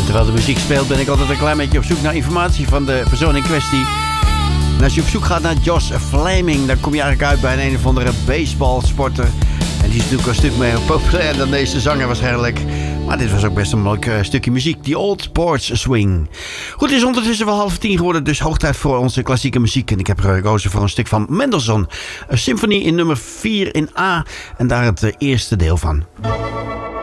Terwijl de muziek speelt ben ik altijd een klein beetje op zoek naar informatie van de persoon in kwestie. En als je op zoek gaat naar Josh Flaming, dan kom je eigenlijk uit bij een of andere baseballsporter. En die is natuurlijk een stuk meer populair dan deze zanger waarschijnlijk. Maar dit was ook best een leuk stukje muziek. The Old Porch Swing. Goed, het is ondertussen wel 9:30 geworden. Dus hoog tijd voor onze klassieke muziek. En ik heb gekozen voor een stuk van Mendelssohn. Een symfonie in nummer 4 in A. En daar het eerste deel van.